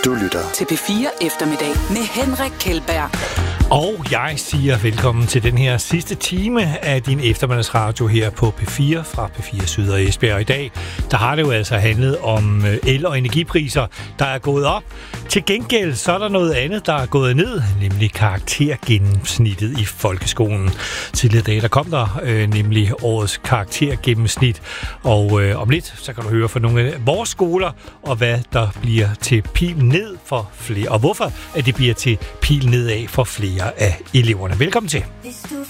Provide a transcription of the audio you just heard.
Du lytter til P4 Eftermiddag med Henrik Kjeldberg. Og jeg siger velkommen til den her sidste time af din eftermiddagsradio her på P4 fra P4 Syd og Esbjerg. I dag, der har det jo altså handlet om el- og energipriser, der er gået op. Til gengæld, så er der noget andet, der er gået ned, nemlig karaktergennemsnittet i folkeskolen. Tidligere dage, der kom der nemlig årets karaktergennemsnit. Og om lidt, så kan du høre fra nogle af vores skoler, og hvad der bliver til pil ned for flere, og hvorfor at det bliver til pil nedad for flere af eleverne. Velkommen til. Hvis du